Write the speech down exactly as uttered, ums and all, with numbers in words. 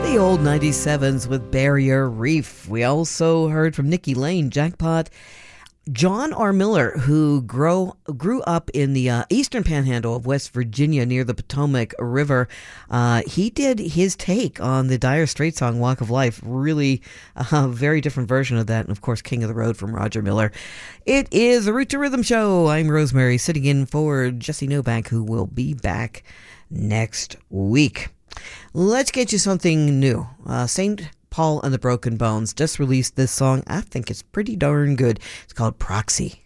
The old ninety-sevens with Barrier Reef. We also heard from Nikki Lane, Jackpot. John R. Miller, who grow, grew up in the uh, eastern panhandle of West Virginia near the Potomac River, uh, he did his take on the Dire Straits song Walk of Life. Really a uh, very different version of that. And, of course, King of the Road from Roger Miller. It is a Root to Rhythm show. I'm Rosemary, sitting in for Jesse Novak, who will be back next week. Let's get you something new. Uh, Saint Paul and the Broken Bones just released this song. I think it's pretty darn good. It's called Proxy.